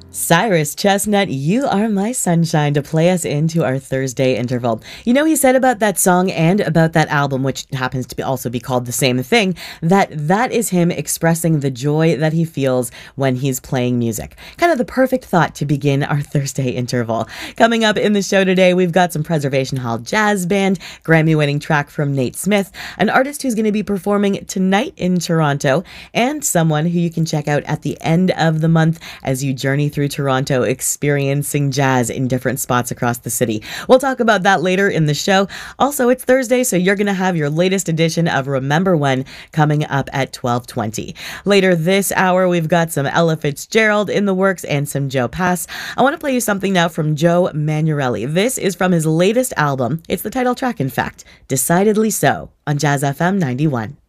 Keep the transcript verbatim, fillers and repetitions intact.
Cyrus Chestnut, you are my sunshine to play us into our Thursday interval. You know, he said about that song and about that album, which happens to be also be called the same thing, that that is him expressing the joy that he feels when he's playing music. Kind of the perfect thought to begin our Thursday interval. Coming up in the show today, we've got some Preservation Hall Jazz Band, Grammy-winning track from Nate Smith, an artist who's going to be performing tonight in Toronto, and someone who you can check out at the end of the month as you journey through Toronto experiencing jazz in different spots across the city. We'll talk about that later in the show. Also, it's Thursday, so you're going to have your latest edition of Remember When coming up at twelve twenty. Later this hour, we've got some Ella Fitzgerald in the works and some Joe Pass. I want to play you something now from Joe Manuelli. This is from his latest album. It's the title track, in fact, Decidedly So, on Jazz F M ninety-one.